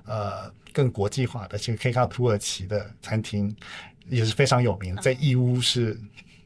更国际化的，其实可以看到土耳其的餐厅也是非常有名的，在义乌是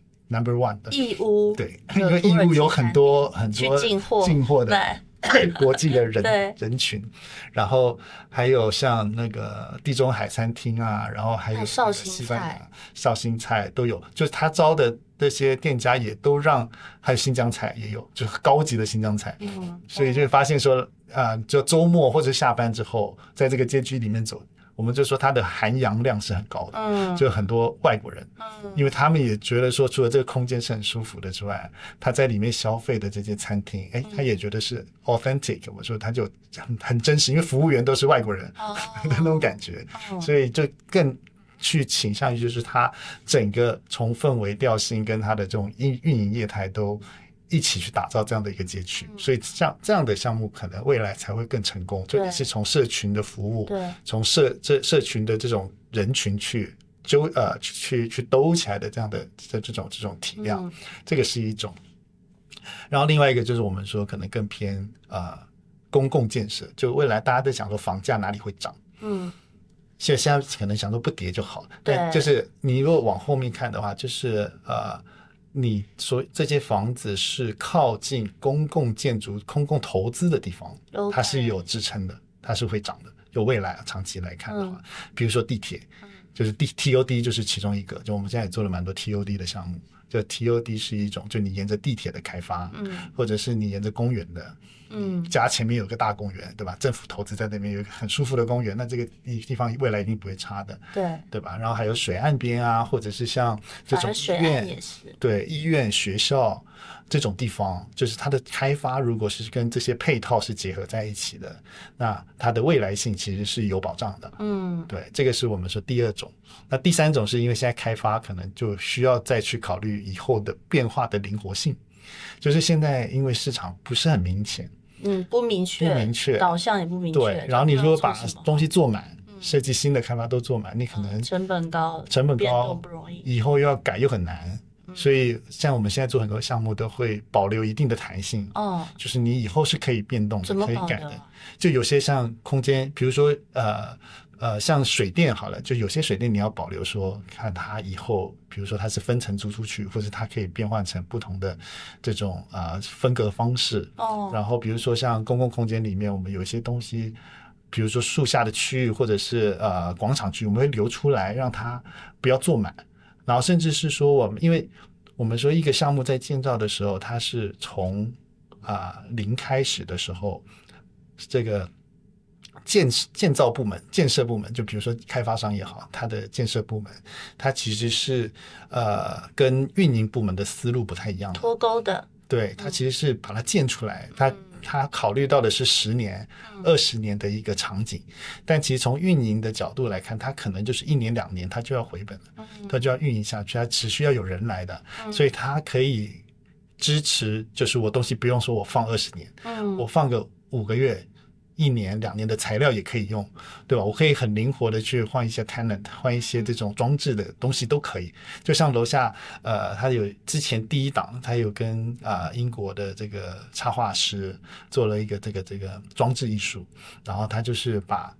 No.1 的。 义乌对，因为义乌有很多进货的国际的人群，然后还有像那个地中海餐厅啊，然后还有西班牙绍兴菜都有，就是他招的这些店家也都让，还有新疆菜也有，就是高级的新疆菜。所以就发现说就周末或者下班之后在这个街区里面走，我们就说它的含洋量是很高的，就很多外国人，因为他们也觉得说除了这个空间是很舒服的之外，他在里面消费的这些餐厅，他也觉得是 authentic， 我说他就很真实，因为服务员都是外国人的那种感觉，所以就更去倾向于就是他整个从氛围调性跟他的这种运营业态都一起去打造这样的一个街区，所以这样的项目可能未来才会更成功，就也是从社群的服务，从社群的这种人群去兜起来的这样的这种体量，这个是一种。然后另外一个就是我们说可能更偏公共建设，就未来大家都想说房价哪里会涨，现在可能想说不跌就好了，但就是你如果往后面看的话，就是你说这些房子是靠近公共建筑、公共投资的地方，它是有支撑的，它是会涨的。有未来长期来看的话，比如说地铁，就是 TOD 就是其中一个，就我们现在也做了蛮多 TOD 的项目。就 TOD 是一种，就你沿着地铁的开发，或者是你沿着公园的，家前面有个大公园，对吧？政府投资在那边有一个很舒服的公园，那这个地方未来一定不会差的，对吧？然后还有水岸边啊，或者是像这种医院，也是对医院、学校这种地方，就是它的开发如果是跟这些配套是结合在一起的，那它的未来性其实是有保障的。对，这个是我们说第二种。那第三种是因为现在开发可能就需要再去考虑以后的变化的灵活性，就是现在因为市场不是很明显， 不明确，导向也不明确。 对，然后你如果把东西做满，设计新的开发都做满，你可能成本高，变动不容易， 以后又要改又很难。所以像我们现在做很多项目都会保留一定的弹性，就是你以后是可以变动的，可以改的。就有些像空间，比如说像水电好了，就有些水电你要保留说看它以后比如说它是分层租出去，或者它可以变换成不同的这种分隔方式。然后比如说像公共空间里面我们有一些东西，比如说树下的区域或者是广场区，我们会留出来让它不要坐满。然后甚至是说因为我们说一个项目在建造的时候，它是从零开始的时候，这个建造部门、建设部门，就比如说开发商也好，它的建设部门，它其实是跟运营部门的思路不太一样的， 脱钩的。 对，它其实是把它建出来，它考虑到的是10年、20年的一个场景，但其实从运营的角度来看，它可能就是1年2年它就要回本了，它就要运营下去，它持续要有人来的，所以它可以支持，就是我东西不用说我放20年，我放个5个月、1年2年的材料也可以用，对吧？我可以很灵活的去换一些 tenant， 换一些这种装置的东西都可以。就像楼下他有之前第一档，他有跟英国的这个插画师做了一个这个装置艺术，然后他就是把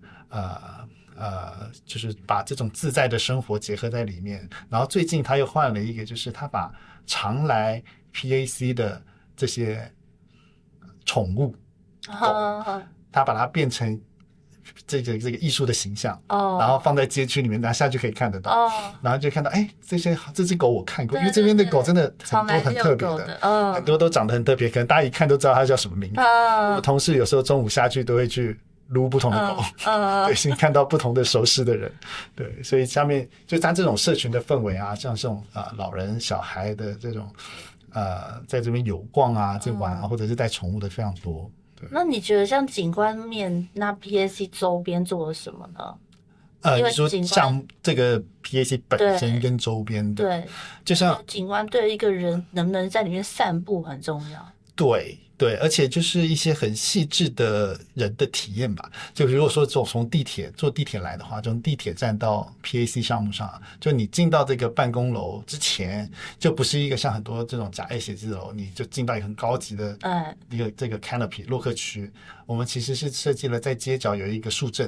就是把这种自在的生活结合在里面。然后最近他又换了一个，就是他把常来 PAC 的这些宠物狗，他把它变成这个艺术的形象，然后放在街区里面，拿下去可以看得到，然后就看到这只狗我看过，因为这边的狗真的很多很特别的，很多都长得很特别，可能大家一看都知道它叫什么名字。我同事有时候中午下去都会去撸不同的狗，对，先看到不同的熟识的人，对，所以下面就它这种社群的氛围啊，像这种老人小孩的这种在这边游逛啊、在玩啊，或者是带宠物的非常多。 那你觉得像景观面，那 PAC 周边做了什么呢？ 你说像这个 PAC 本身跟周边的， 对， 就像景观对一个人能不能在里面散步很重要。 对，而且就是一些很细致的人的体验吧。就如果说坐地铁来的话，从地铁站到 PAC 项目上，就你进到这个办公楼之前，就不是一个像很多这种甲 A 写字楼，你就进到一个很高级的一个这个 canopy 洛克区。我们其实是设计了在街角有一个树镇，